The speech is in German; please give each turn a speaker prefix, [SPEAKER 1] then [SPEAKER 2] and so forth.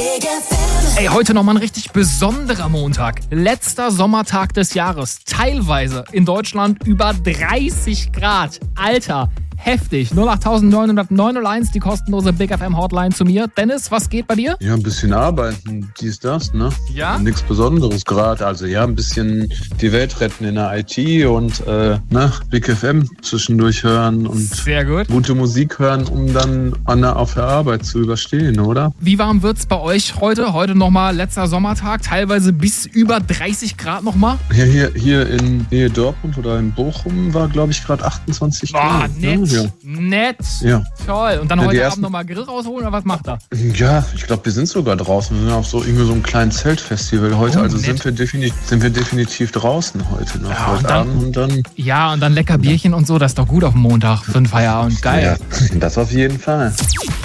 [SPEAKER 1] Big FM.
[SPEAKER 2] Ey, heute nochmal ein richtig besonderer Montag. Letzter Sommertag des Jahres. Teilweise in Deutschland über 30 Grad. Alter, heftig. 08901, die kostenlose Big FM Hotline zu mir. Dennis, was geht bei dir?
[SPEAKER 3] Ja, ein bisschen arbeiten, dies, das, ne?
[SPEAKER 2] Ja?
[SPEAKER 3] Nichts Besonderes gerade. Also ja, ein bisschen die Welt retten in der IT und Big FM zwischendurch hören und
[SPEAKER 2] Sehr gut.
[SPEAKER 3] gute Musik hören, um dann auf der Arbeit zu überstehen, oder?
[SPEAKER 2] Wie warm wird's bei euch heute? Heute nochmal letzter Sommertag, teilweise bis über 30 Grad nochmal.
[SPEAKER 3] Ja, hier in Nähe Dortmund oder in Bochum war, glaube ich, gerade 28
[SPEAKER 2] Boah,
[SPEAKER 3] Grad.
[SPEAKER 2] nett.
[SPEAKER 3] Ja.
[SPEAKER 2] Nett.
[SPEAKER 3] Ja.
[SPEAKER 2] Toll. Und dann
[SPEAKER 3] Ja, die
[SPEAKER 2] heute
[SPEAKER 3] ersten-
[SPEAKER 2] Abend nochmal Grill rausholen oder was macht er?
[SPEAKER 3] Ja, ich glaube, wir sind sogar draußen. Wir sind auf so einem kleinen Zeltfestival heute.
[SPEAKER 2] Oh,
[SPEAKER 3] also
[SPEAKER 2] nett.
[SPEAKER 3] sind wir definitiv draußen heute noch.
[SPEAKER 2] Ja,
[SPEAKER 3] heute
[SPEAKER 2] und dann-
[SPEAKER 3] Abend und dann.
[SPEAKER 2] Ja, und dann lecker Bierchen und so, das ist doch gut auf dem Montag für den Feierabend. Geil.
[SPEAKER 3] Ja, das auf jeden Fall.